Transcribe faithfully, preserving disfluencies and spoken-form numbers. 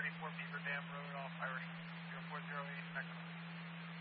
thirty-four Beaver Dam Road off Irish zero four zero eight, Mexico.